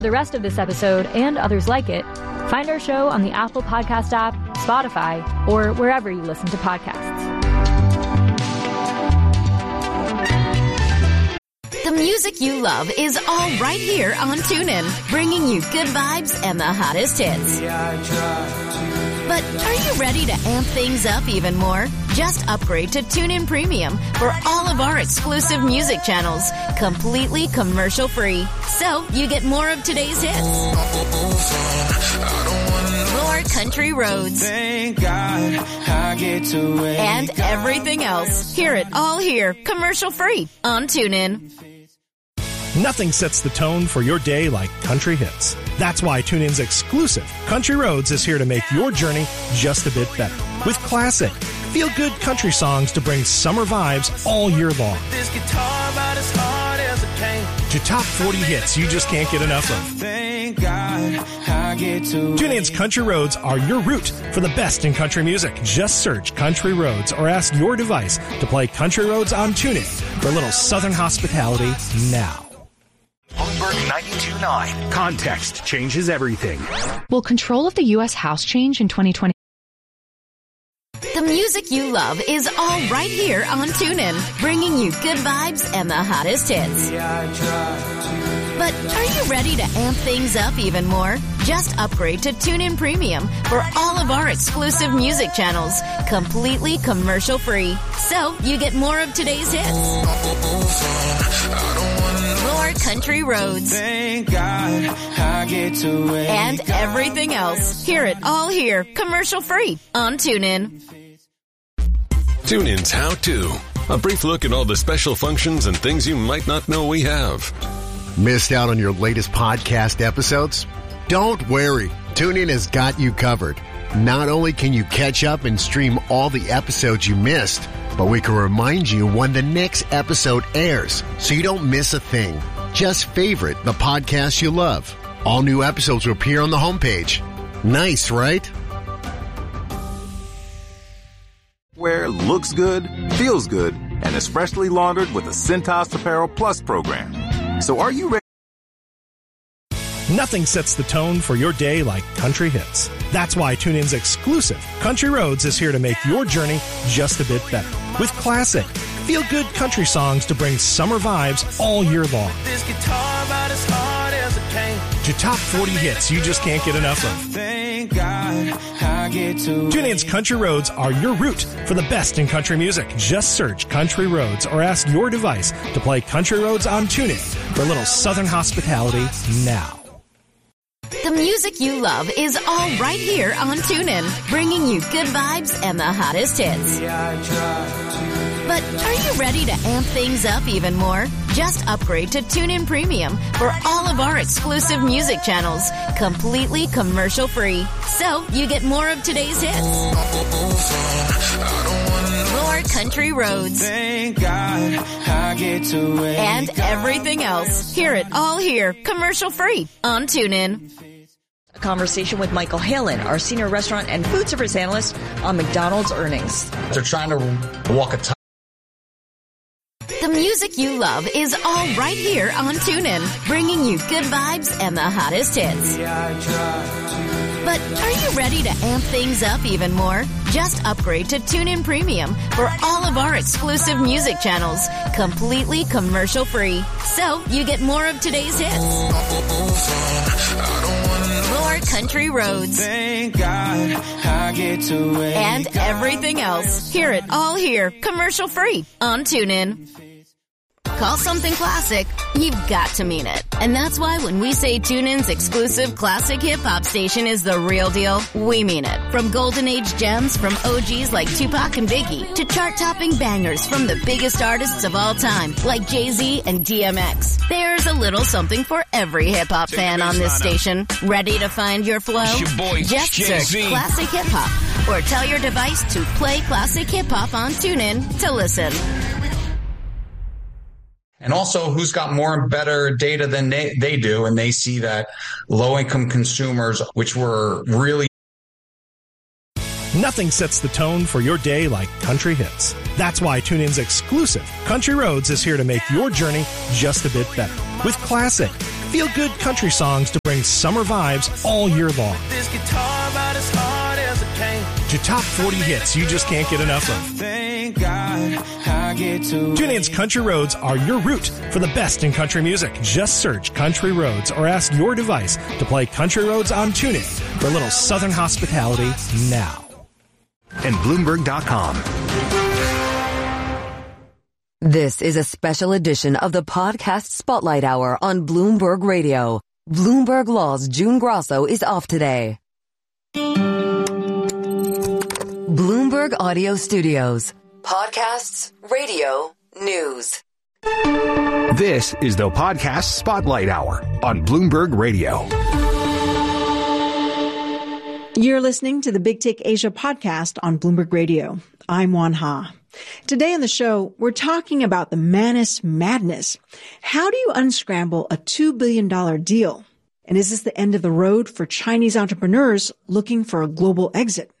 The rest of this episode and others like it, find our show on the Apple Podcast app, Spotify, or wherever you listen to podcasts. The music you love is all right here on TuneIn, bringing you good vibes and the hottest hits. But are you ready to amp things up even more? Just upgrade to TuneIn Premium for all of our exclusive music channels, completely commercial-free. So you get more of today's hits, more country roads, and everything else. Hear it all here, commercial-free on TuneIn. Nothing sets the tone for your day like country hits. That's why TuneIn's exclusive Country Roads is here to make your journey just a bit better. With classic, feel-good country songs to bring summer vibes all year long. This guitar about as hard as it came. To top 40 hits you just can't get enough of. Thank God I get to TuneIn's Country Roads are your route for the best in country music. Just search Country Roads or ask your device to play Country Roads on TuneIn for a little Southern hospitality now. Bloomberg 92.9. Context changes everything. Will control of the U.S. House change in 2020? The music you love is all right here on TuneIn, bringing you good vibes and the hottest hits. But are you ready to amp things up even more? Just upgrade to TuneIn Premium for all of our exclusive music channels, completely commercial-free. So you get more of today's hits, more country roads, thank God I get to and everything else. Hear it all here, commercial-free on TuneIn. TuneIn's How To. A brief look at all the special functions and things you might not know we have. Missed out on your latest podcast episodes? Don't worry. TuneIn has got you covered. Not only can you catch up and stream all the episodes you missed, but we can remind you when the next episode airs so you don't miss a thing. Just favorite the podcast you love. All new episodes will appear on the homepage. Nice, right? Where looks good, feels good, and is freshly laundered with the Cintas Apparel Plus program. So are you ready? Nothing sets the tone for your day like country hits. That's why TuneIn's exclusive Country Roads is here to make your journey just a bit better. With classic, feel-good country songs to bring summer vibes all year long. This guitar about as hard as it came. To top 40 hits you just can't get enough of. Thank God I get to TuneIn's Country Roads are your route for the best in country music. Just search Country Roads or ask your device to play Country Roads on TuneIn for a little Southern hospitality now. The music you love is all right here on TuneIn, bringing you good vibes and the hottest hits. But are you ready to amp things up even more? Just upgrade to TuneIn Premium for all of our exclusive music channels, completely commercial-free. So you get more of today's hits, more country roads, thank God I get to and everything else. Hear it all here, commercial-free on TuneIn. A conversation with Michael Halen, our senior restaurant and food service analyst on McDonald's earnings. They're trying to walk a tight. The music you love is all right here on TuneIn, bringing you good vibes and the hottest hits. But are you ready to amp things up even more? Just upgrade to TuneIn Premium for all of our exclusive music channels, completely commercial-free. So you get more of today's hits, more country roads, thank God I get to and everything else. Hear it all here, commercial-free on TuneIn. Call something classic, you've got to mean it. And that's why when we say TuneIn's exclusive classic hip-hop station is the real deal, we mean it. From golden age gems from OGs like Tupac and Biggie to chart-topping bangers from the biggest artists of all time like Jay-Z and DMX. There's a little something for every hip-hop fan on this station. Ready to find your flow? Just search Classic Hip-Hop or tell your device to play Classic Hip-Hop on TuneIn to listen. And also, who's got more and better data than they do, and they see that low-income consumers, which were really... Nothing sets the tone for your day like country hits. That's why TuneIn's exclusive Country Roads is here to make your journey just a bit better. With classic, Feel-good country songs to bring summer vibes all year long. This guitar about as hard as a cane. To top 40 hits you just can't get enough of. Thank God I get to TuneIn's Country Roads are your route for the best in country music. Just search Country Roads or ask your device to play Country Roads on TuneIn for a little Southern hospitality now. And Bloomberg.com. This is a special edition of the Podcast Spotlight Hour on Bloomberg Radio. Bloomberg Law's June Grosso is off today. Bloomberg Audio Studios. Podcasts, radio, news. This is the Podcast Spotlight Hour on Bloomberg Radio. You're listening to the Big Take Asia podcast on Bloomberg Radio. I'm Juan Ha. Today on the show, we're talking about the Manus madness. How do you unscramble a $2 billion deal? And is this the end of the road for Chinese entrepreneurs looking for a global exit?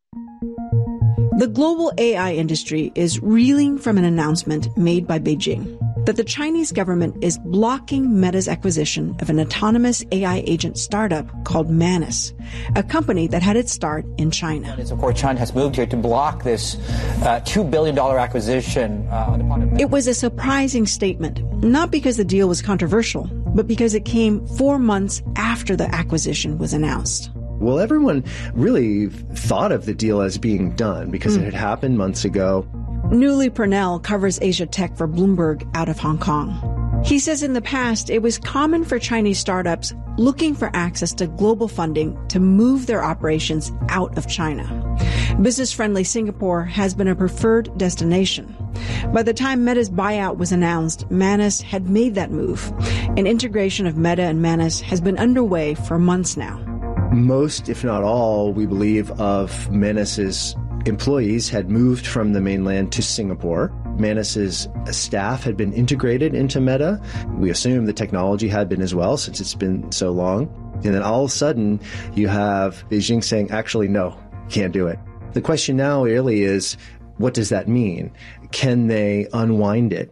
The global AI industry is reeling from an announcement made by Beijing that the Chinese government is blocking Meta's acquisition of an autonomous AI agent startup called Manus, a company that had its start in China. Of course, China has moved here to block this $2 billion acquisition. It was a surprising statement, not because the deal was controversial, but because it came 4 months after the acquisition was announced. Well, everyone really thought of the deal as being done because it had happened months ago. Newly Purnell covers Asia Tech for Bloomberg out of Hong Kong. He says in the past, it was common for Chinese startups looking for access to global funding to move their operations out of China. Business-friendly Singapore has been a preferred destination. By the time Meta's buyout was announced, Manus had made that move. An integration of Meta and Manus has been underway for months now. Most, if not all, we believe, of Manus's employees had moved from the mainland to Singapore. Manus's staff had been integrated into Meta. We assume the technology had been as well, since it's been so long. And then all of a sudden, you have Beijing saying, actually, no, can't do it. The question now really is, what does that mean? Can they unwind it?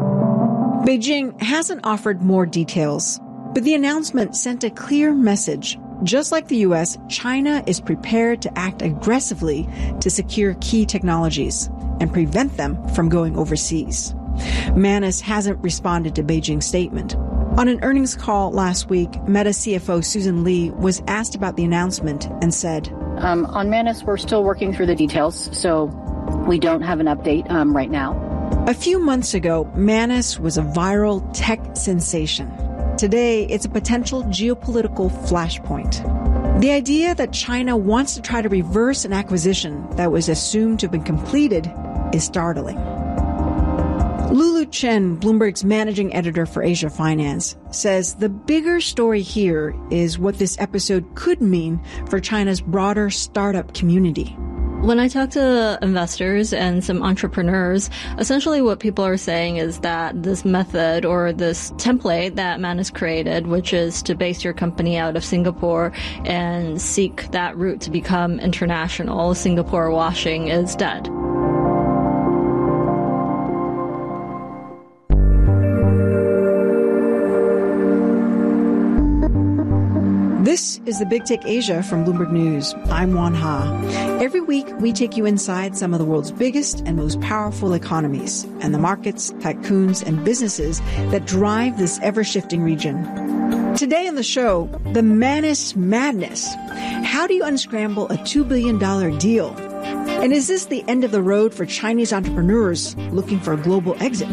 Beijing hasn't offered more details, but the announcement sent a clear message. Just like the U.S., China is prepared to act aggressively to secure key technologies and prevent them from going overseas. Manus hasn't responded to Beijing's statement. On an earnings call last week, Meta CFO Susan Li was asked about the announcement and said, on Manus, we're still working through the details, so we don't have an update right now. A few months ago, Manus was a viral tech sensation. Today, it's a potential geopolitical flashpoint. The idea that China wants to try to reverse an acquisition that was assumed to have been completed is startling. Lulu Chen, Bloomberg's managing editor for Asia Finance, says the bigger story here is what this episode could mean for China's broader startup community. When I talk to investors and some entrepreneurs, essentially what people are saying is that this method or this template that Manus created, which is to base your company out of Singapore and seek that route to become international, Singapore washing, is dead. This is the Big Take Asia from Bloomberg News. I'm Juan Ha. Every week, we take you inside some of the world's biggest and most powerful economies and the markets, tycoons, and businesses that drive this ever-shifting region. Today on the show, the Manus madness. How do you unscramble a $2 billion deal? And is this the end of the road for Chinese entrepreneurs looking for a global exit?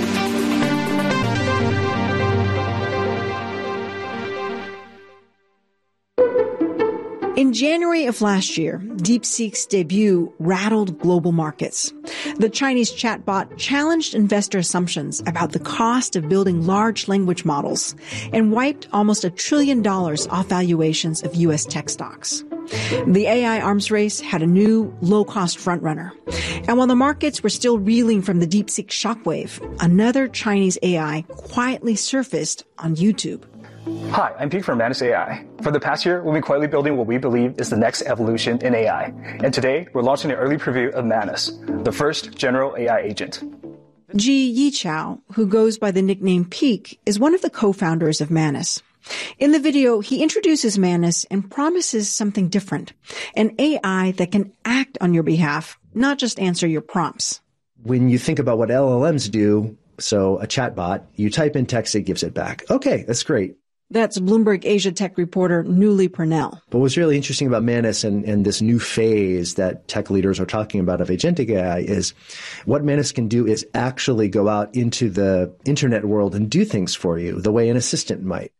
In January of last year, DeepSeek's debut rattled global markets. The Chinese chatbot challenged investor assumptions about the cost of building large language models and wiped almost $1 trillion off valuations of U.S. tech stocks. The AI arms race had a new, low-cost frontrunner. And while the markets were still reeling from the DeepSeek shockwave, another Chinese AI quietly surfaced on YouTube. Hi, I'm Pete from Manus AI. For the past year, we've been quietly building what we believe is the next evolution in AI. And today, we're launching an early preview of Manus, the first general AI agent. Ji Yichao, who goes by the nickname Peak, is one of the co-founders of Manus. In the video, he introduces Manus and promises something different, an AI that can act on your behalf, not just answer your prompts. When you think about what LLMs do, so a chatbot, you type in text, it gives it back. Okay, that's great. That's Bloomberg Asia Tech reporter Newly Purnell. But what's really interesting about Manus and this new phase that tech leaders are talking about of agentic AI is what Manus can do is actually go out into the internet world and do things for you the way an assistant might.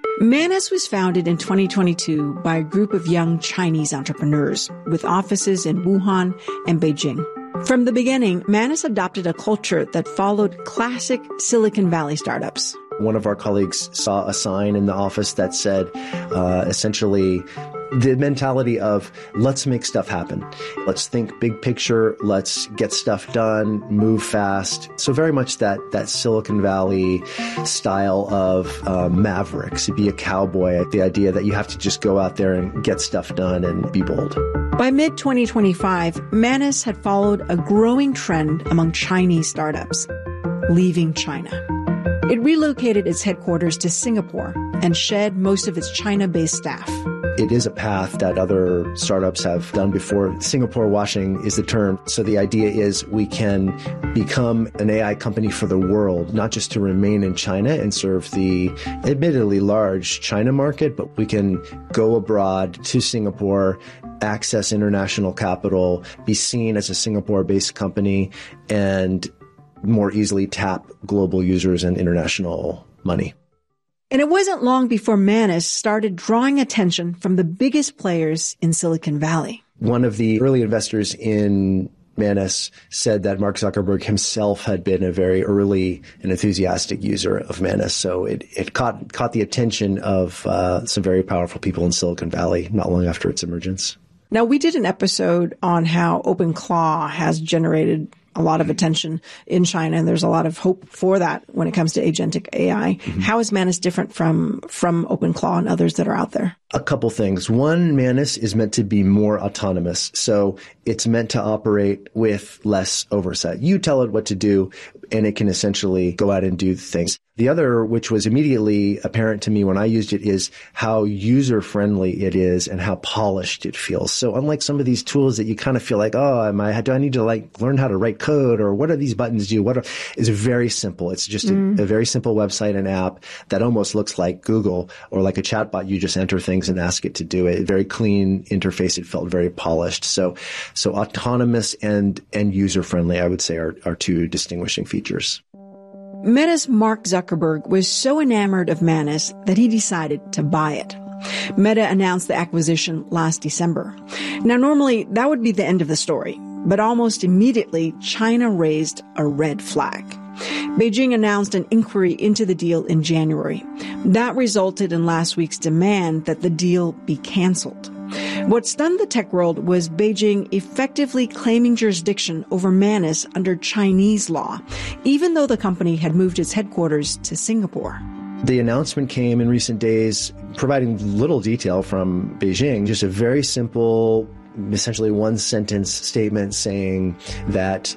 Manus was founded in 2022 by a group of young Chinese entrepreneurs with offices in Wuhan and Beijing. From the beginning, Manus adopted a culture that followed classic Silicon Valley startups. One of our colleagues saw a sign in the office that said, essentially, the mentality of let's make stuff happen. Let's think big picture. Let's get stuff done, move fast. So very much that Silicon Valley style of mavericks, be a cowboy, the idea that you have to just go out there and get stuff done and be bold. By mid-2025, Manus had followed a growing trend among Chinese startups, leaving China. It relocated its headquarters to Singapore and shed most of its China-based staff. It is a path that other startups have done before. Singapore washing is the term. So the idea is we can become an AI company for the world, not just to remain in China and serve the admittedly large China market, but we can go abroad to Singapore, access international capital, be seen as a Singapore-based company, and more easily tap global users and international money. And it wasn't long before Manus started drawing attention from the biggest players in Silicon Valley. One of the early investors in Manus said that Mark Zuckerberg himself had been a very early and enthusiastic user of Manus. So it caught the attention of some very powerful people in Silicon Valley not long after its emergence. Now, we did an episode on how OpenClaw has generated a lot of attention in China, and there's a lot of hope for that when it comes to agentic AI. Mm-hmm. How is Manus different from OpenClaw and others that are out there? A couple things. One, Manus is meant to be more autonomous. So it's meant to operate with less oversight. You tell it what to do, and it can essentially go out and do things. The other, which was immediately apparent to me when I used it, is how user-friendly it is and how polished it feels. So unlike some of these tools that you kind of feel like, oh, do I need to learn how to write code, or what do these buttons do? It's very simple. It's just a very simple website and app that almost looks like Google or like a chatbot. You just enter things and ask it to do it. Very clean interface. It felt very polished. So autonomous and user-friendly, I would say, are two distinguishing features. Meta's Mark Zuckerberg was so enamored of Manus that he decided to buy it. Meta announced the acquisition last December. Now, normally that would be the end of the story, but almost immediately China raised a red flag. Beijing announced an inquiry into the deal in January. That resulted in last week's demand that the deal be canceled. What stunned the tech world was Beijing effectively claiming jurisdiction over Manus under Chinese law, even though the company had moved its headquarters to Singapore. The announcement came in recent days, providing little detail from Beijing, just a very simple, essentially one-sentence statement saying that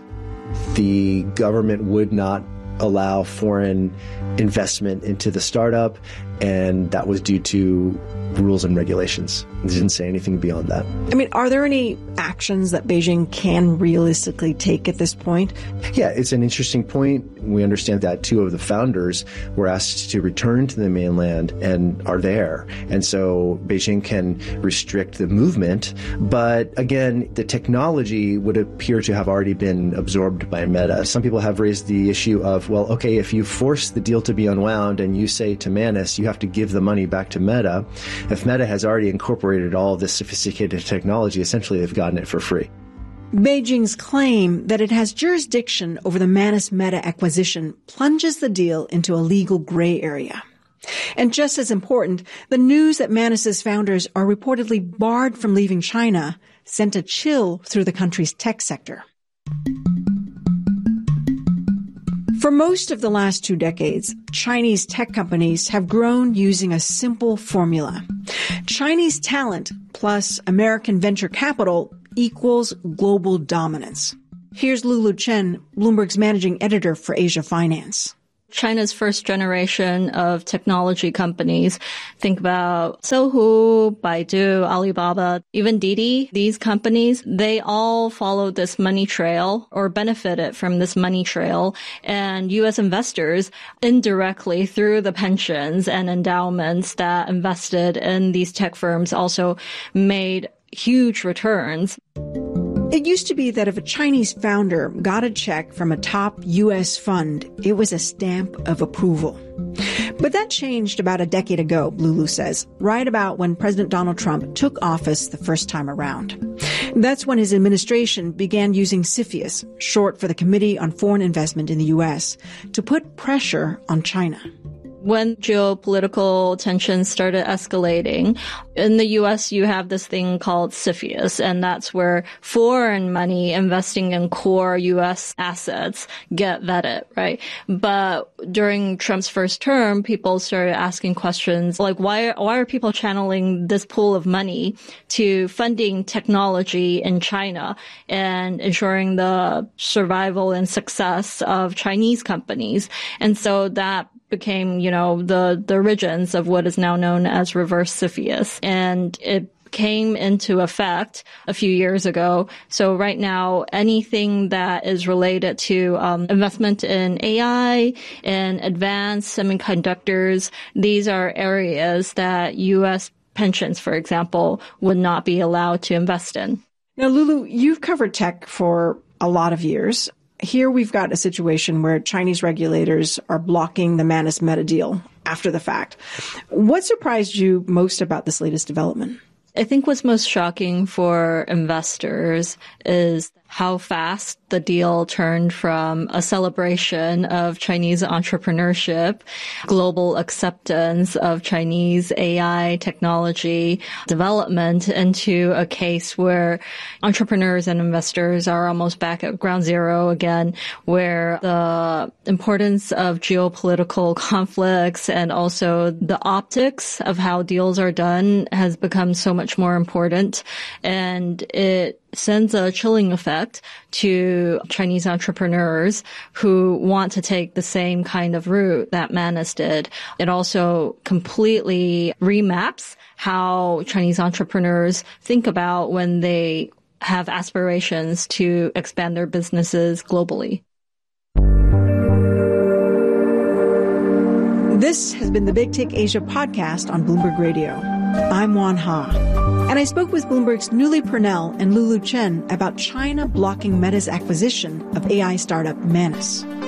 the government would not allow foreign investment into the startup, and that was due to rules and regulations. It didn't say anything beyond that. I mean, are there any actions that Beijing can realistically take at this point? Yeah, it's an interesting point. We understand that two of the founders were asked to return to the mainland and are there. And so Beijing can restrict the movement. But again, the technology would appear to have already been absorbed by Meta. Some people have raised the issue of, well, okay, if you force the deal to be unwound and you say to Manus, you have to give the money back to Meta, if Meta has already incorporated all of this sophisticated technology, essentially they've gotten it for free. Beijing's claim that it has jurisdiction over the Manus-Meta acquisition plunges the deal into a legal gray area. And just as important, the news that Manus's founders are reportedly barred from leaving China sent a chill through the country's tech sector. For most of the last 2 decades, Chinese tech companies have grown using a simple formula. Chinese talent plus American venture capital equals global dominance. Here's Lulu Chen, Bloomberg's managing editor for Asia Finance. China's first generation of technology companies. Think about Sohu, Baidu, Alibaba, even Didi. These companies, they all followed this money trail or benefited from this money trail. And U.S. investors indirectly through the pensions and endowments that invested in these tech firms also made huge returns. It used to be that if a Chinese founder got a check from a top U.S. fund, it was a stamp of approval. But that changed about a decade ago, Lulu says, right about when President Donald Trump took office the first time around. That's when his administration began using CFIUS, short for the Committee on Foreign Investment in the U.S., to put pressure on China. When geopolitical tensions started escalating, in the U.S., you have this thing called CFIUS, and that's where foreign money investing in core U.S. assets get vetted, right? But during Trump's first term, people started asking questions like, why are people channeling this pool of money to funding technology in China and ensuring the survival and success of Chinese companies? And so that became, the origins of what is now known as reverse CFIUS. And it came into effect a few years ago. So right now, anything that is related to investment in AI and advanced semiconductors, these are areas that U.S. pensions, for example, would not be allowed to invest in. Now, Lulu, you've covered tech for a lot of years. Here we've got a situation where Chinese regulators are blocking the Manus Meta deal after the fact. What surprised you most about this latest development? I think what's most shocking for investors is how fast the deal turned from a celebration of Chinese entrepreneurship, global acceptance of Chinese AI technology development into a case where entrepreneurs and investors are almost back at ground zero again, where the importance of geopolitical conflicts and also the optics of how deals are done has become so much more important. And it sends a chilling effect to Chinese entrepreneurs who want to take the same kind of route that Manus did. It also completely remaps how Chinese entrepreneurs think about when they have aspirations to expand their businesses globally. This has been the Big Tick Asia podcast on Bloomberg Radio. I'm Juan Ha. And I spoke with Bloomberg's Nuli Purnell and Lulu Chen about China blocking Meta's acquisition of AI startup Manus.